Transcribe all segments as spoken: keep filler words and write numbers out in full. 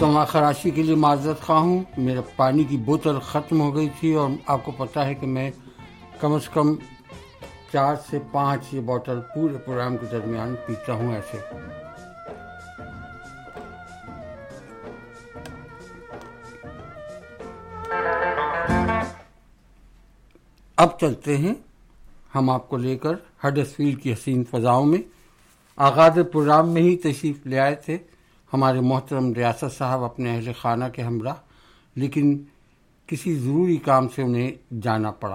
سما خراشی کے لیے معذرت خواہ ہوں، میرا پانی کی بوتل ختم ہو گئی تھی اور آپ کو پتہ ہے کہ میں کم از کم چار سے پانچ یہ بوتل پورے پروگرام کے درمیان پیتا ہوں ایسے. اب چلتے ہیں ہم آپ کو لے کر ہڈرسفیلڈ کی حسین فضاؤں میں. آغاز پروگرام میں ہی تشریف لے آئے تھے ہمارے محترم ریاست صاحب اپنے اہل خانہ کے ہمراہ، لیکن کسی ضروری کام سے انہیں جانا پڑا.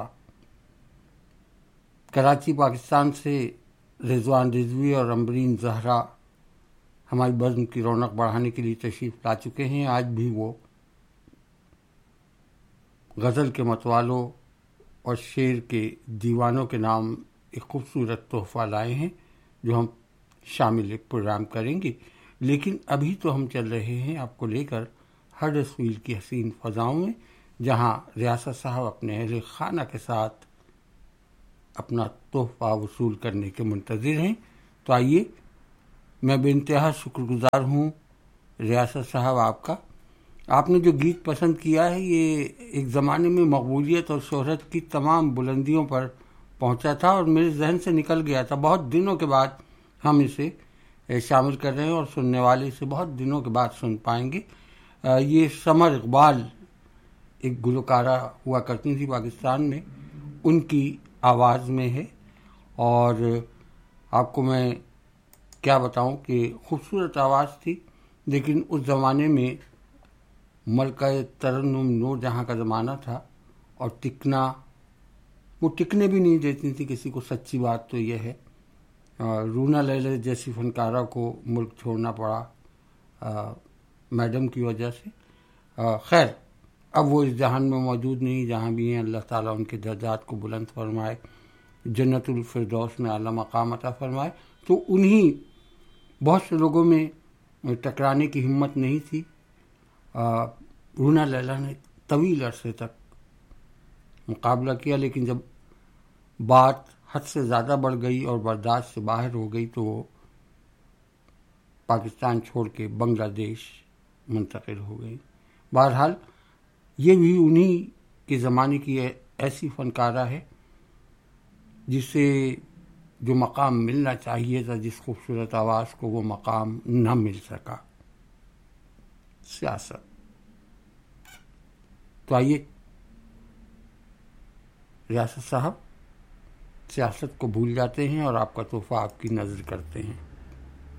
کراچی پاکستان سے رضوان رضوی اور امبرین زہرا ہماری بزم کی رونق بڑھانے کے لیے تشریف لا چکے ہیں. آج بھی وہ غزل کے متوالوں اور شعر کے دیوانوں کے نام ایک خوبصورت تحفہ لائے ہیں جو ہم شامل پروگرام کریں گے. لیکن ابھی تو ہم چل رہے ہیں آپ کو لے کر ہڈرسفیلڈ کی حسین فضاؤں میں، جہاں ریاست صاحب اپنے اہل خانہ کے ساتھ اپنا تحفہ وصول کرنے کے منتظر ہیں. تو آئیے، میں بے انتہا شکر گزار ہوں ریاست صاحب آپ کا. آپ نے جو گیت پسند کیا ہے یہ ایک زمانے میں مقبولیت اور شہرت کی تمام بلندیوں پر پہنچا تھا اور میرے ذہن سے نکل گیا تھا. بہت دنوں کے بعد ہم اسے شامل کر رہے ہیں اور سننے والے اسے بہت دنوں کے بعد سن پائیں گے. یہ سمر اقبال ایک گلوکارہ ہوا کرتی تھی پاکستان میں، ان کی آواز میں ہے. اور آپ کو میں کیا بتاؤں کہ خوبصورت آواز تھی، لیکن اس زمانے میں ملکہ ترنم نور جہاں کا زمانہ تھا اور ٹکنا، وہ ٹکنے بھی نہیں دیتی تھی کسی کو. سچی بات تو یہ ہے، رونا لیلا جیسی فنکارہ کو ملک چھوڑنا پڑا میڈم کی وجہ سے. خیر، اب وہ اس جہان میں موجود نہیں، جہاں بھی ہیں اللہ تعالیٰ ان کے درجات کو بلند فرمائے، جنت الفردوس میں اعلیٰ مقام عطا فرمائے. تو انہی بہت سے لوگوں میں ٹکرانے کی ہمت نہیں تھی. رونا لیلا نے طویل عرصے تک مقابلہ کیا، لیکن جب بات حد سے زیادہ بڑھ گئی اور برداشت سے باہر ہو گئی تو وہ پاکستان چھوڑ کے بنگلہ دیش منتقل ہو گئی. بہرحال یہ بھی انہی کے زمانے کی ایسی فنکارہ ہے جسے جو مقام ملنا چاہیے تھا، جس خوبصورت آواز کو، وہ مقام نہ مل سکا. سیاست. تو آئیے ریاست صاحب سیاست کو بھول جاتے ہیں اور آپ کا تحفہ آپ کی نظر کرتے ہیں.